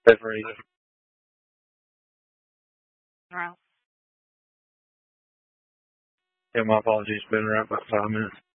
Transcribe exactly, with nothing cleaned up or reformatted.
February. Right. Yeah, my apologies. Been around about five minutes.